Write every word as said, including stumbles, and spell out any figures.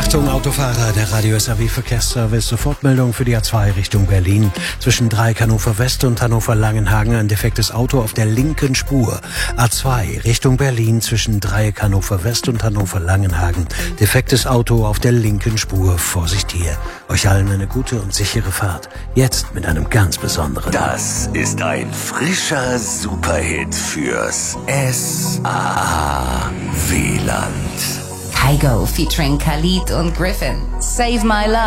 Achtung Autofahrer, der Radio S A W Verkehrsservice, Sofortmeldung für die A zwei Richtung Berlin. Zwischen Dreieck Hannover West und Hannover Langenhagen ein defektes Auto auf der linken Spur. A zwei Richtung Berlin zwischen Dreieck Hannover West und Hannover Langenhagen. Defektes Auto auf der linken Spur. Vorsicht hier. Euch allen eine gute und sichere Fahrt. Jetzt mit einem ganz besonderen. Das ist ein frischer Superhit fürs S A W-Land. Kygo featuring Khalid und Griffin. Save My Love.